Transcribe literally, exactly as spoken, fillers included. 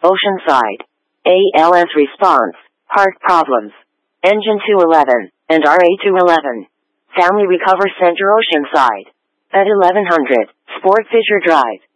Oceanside. A L S response, heart problems. Engine two eleven, and R A two eleven. Family Recover Center Oceanside. At eleven hundred, Sport Fisher Drive.